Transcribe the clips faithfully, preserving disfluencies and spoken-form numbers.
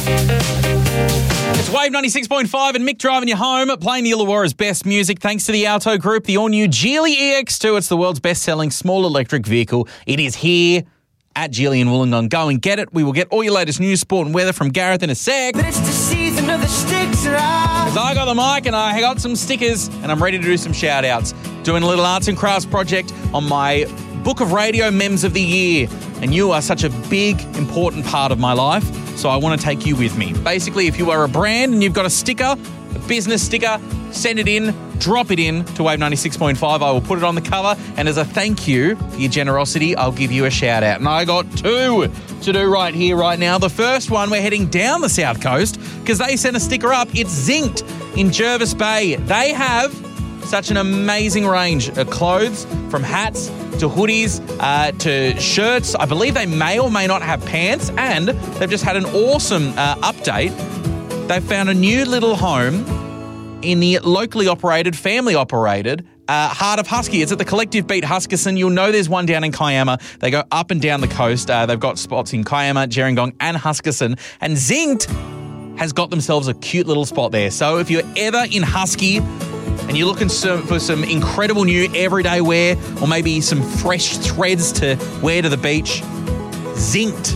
It's Wave ninety-six point five and Mick driving you home, playing the Illawarra's best music thanks to the Alto Group, the all-new Geely E X two. It's the world's best-selling small electric vehicle. It is here at Geely in Wollongong. Go and get it. We will get all your latest news, sport and weather from Gareth in a sec. But it's the season of the sticks around. Because I got the mic and I got some stickers and I'm ready to do some shout-outs. Doing a little arts and crafts project on my Book of Radio Mems of the Year. And you are such a big, important part of my life, so I want to take you with me. Basically, if you are a brand and you've got a sticker, a business sticker, send it in, drop it in to Wave ninety-six point five. I will put it on the cover, and as a thank you for your generosity, I'll give you a shout out. And I got two to do right here, right now. The first one, we're heading down the South Coast because they sent a sticker up. It's Zinked in Jervis Bay. They have such an amazing range of clothes, from hats to hoodies uh, to shirts. I believe they may or may not have pants, and they've just had an awesome uh, update. They've found a new little home in the locally operated, family operated uh, Heart of Husky. It's at the Collective Beat Huskisson. You'll know there's one down in Kiama. They go up and down the coast. Uh, they've got spots in Kiama, Gerringong and Huskisson. And Zinked has got themselves a cute little spot there. So if you're ever in Husky and you're looking for some incredible new everyday wear or maybe some fresh threads to wear to the beach, Zinked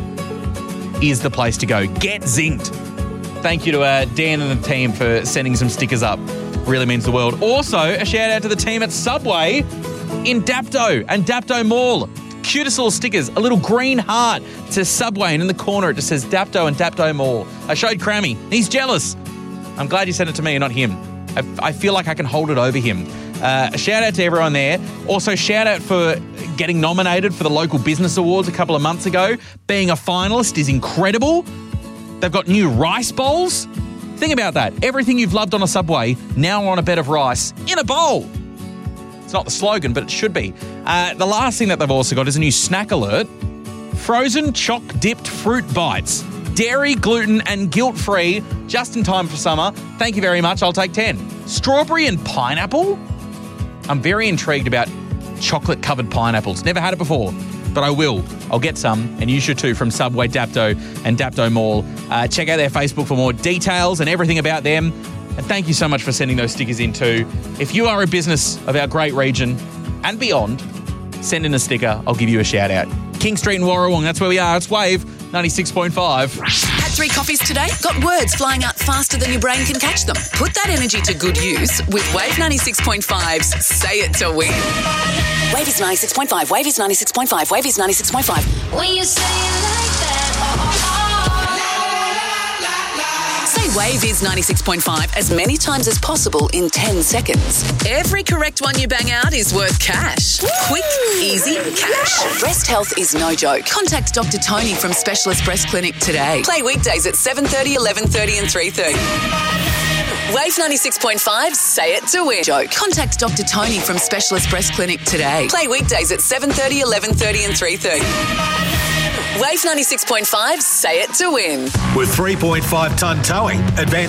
is the place to go. Get Zinked. Thank you to uh, Dan and the team for sending some stickers up. Really means the world. Also, a shout out to the team at Subway in Dapto and Dapto Mall. Cutest little stickers, a little green heart. It says Subway, and in the corner it just says Dapto and Dapto Mall. I showed Crammy. He's jealous. I'm glad you sent it to me and not him. I, I feel like I can hold it over him. Uh, a shout out to everyone there. Also, shout out for getting nominated for the Local Business Awards a couple of months ago. Being a finalist is incredible. They've got new rice bowls. Think about that. Everything you've loved on a Subway, now on a bed of rice in a bowl. It's not the slogan, but it should be. Uh, the last thing that they've also got is a new snack alert. Frozen choc-dipped fruit bites. Dairy, gluten and guilt-free, just in time for summer. Thank you very much. I'll take ten. Strawberry and pineapple? I'm very intrigued about chocolate-covered pineapples. Never had it before, but I will. I'll get some, and you should too, from Subway, Dapto and Dapto Mall. Uh, check out their Facebook for more details and everything about them. And thank you so much for sending those stickers in too. If you are a business of our great region and beyond, send in a sticker. I'll give you a shout out. King Street in Warrawong, that's where we are. It's Wave ninety-six point five. Had three coffees today? Got words flying out faster than your brain can catch them? Put that energy to good use with Wave ninety-six point five's Say It to Win. Wave is ninety-six point five. Wave is ninety-six point five. Wave is ninety-six point five. When you say it like that, oh, oh, oh. Say Wave is ninety-six point five as many times as possible in ten seconds. Every correct one you bang out is worth cash. Quick, easy cash. Breast health is no joke. Contact Doctor Tony from Specialist Breast Clinic today. Play weekdays at seven thirty, eleven thirty and three thirty. Wave ninety-six point five, Say It to Win. Joke. Contact Doctor Tony from Specialist Breast Clinic today. Play weekdays at seven thirty, eleven thirty and three thirty. Wave ninety-six point five, Say It to Win. With three point five tonne towing, advanced